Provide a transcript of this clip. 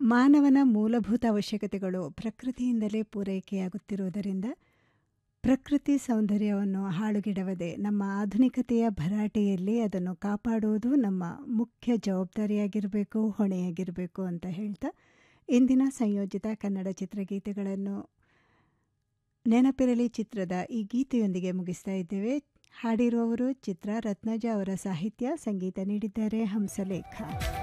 ಮಾನವನ ಮೂಲಭೂತ ಅವಶ್ಯಕತೆಗಳು ಪ್ರಕೃತಿಯಿಂದಲೇ ಪೂರೈಕೆಯಾಗುತ್ತಿರುವುದರಿಂದ ಪ್ರಕೃತಿ ಸೌಂದರ್ಯವನ್ನು ಹಾಳುಗೆಡವದೆ ನಮ್ಮ ಆಧುನಿಕತೆಯ ಭರಾಟೆಯಲ್ಲಿ ಅದನ್ನು ಕಾಪಾಡುವುದು ನಮ್ಮ ಮುಖ್ಯ ಜವಾಬ್ದಾರಿಯಾಗಿರಬೇಕು, ಹೊಣೆಯಾಗಿರಬೇಕು ಅಂತ ಹೇಳ್ತಾ ಇಂದಿನ ಸಂಯೋಜಿತ ಕನ್ನಡ ಚಿತ್ರಗೀತೆಗಳನ್ನು ನೆನಪಿರಲಿ ಚಿತ್ರದ ಈ ಗೀತೆಯೊಂದಿಗೆ ಮುಗಿಸ್ತಾ ಇದ್ದೇವೆ. ಹಾಡಿರುವವರು ಚಿತ್ರ ರತ್ನಜ, ಅವರ ಸಾಹಿತ್ಯ, ಸಂಗೀತ ನೀಡಿದ್ದಾರೆ ಹಂಸಲೇಖ.